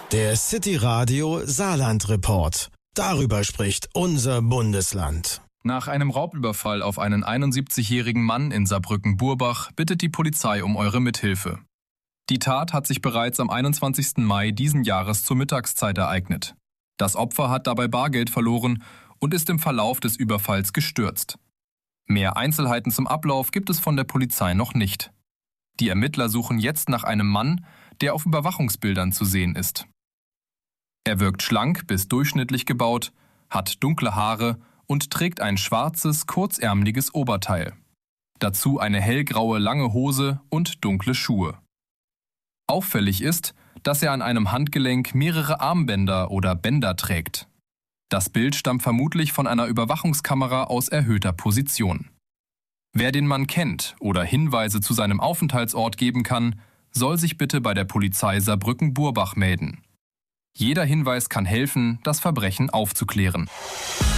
Der City Radio Saarland Report. Darüber spricht unser Bundesland. Nach einem Raubüberfall auf einen 71-jährigen Mann in Saarbrücken-Burbach bittet die Polizei um eure Mithilfe. Die Tat hat sich bereits am 21. Mai diesen Jahres zur Mittagszeit ereignet. Das Opfer hat dabei Bargeld verloren und ist im Verlauf des Überfalls gestürzt. Mehr Einzelheiten zum Ablauf gibt es von der Polizei noch nicht. Die Ermittler suchen jetzt nach einem Mann, der auf Überwachungsbildern zu sehen ist. Er wirkt schlank bis durchschnittlich gebaut, hat dunkle Haare und trägt ein schwarzes, kurzärmeliges Oberteil. Dazu eine hellgraue lange Hose und dunkle Schuhe. Auffällig ist, dass er an einem Handgelenk mehrere Armbänder oder Bänder trägt. Das Bild stammt vermutlich von einer Überwachungskamera aus erhöhter Position. Wer den Mann kennt oder Hinweise zu seinem Aufenthaltsort geben kann, soll sich bitte bei der Polizei Saarbrücken-Burbach melden. Jeder Hinweis kann helfen, das Verbrechen aufzuklären.